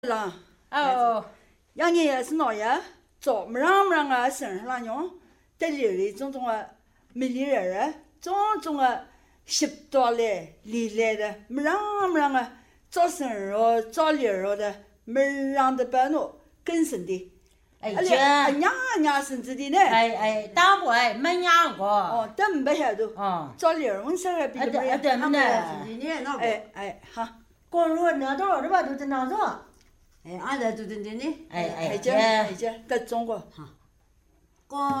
啦， 哦， 养年也是闹呀，早没让啊身上了用，在里里种个美丽人儿，种个拾到来里来的，没让啊早生儿早里儿的，没让的办喏，更生的。 哎娘生子的呢？ 当过没养过。 哦，但不晓得。 哦。 早里儿我生儿比较没。 对没呢。 好。 光说那多少吧，都在那做。 俺在做的呢。 这，在中国哈。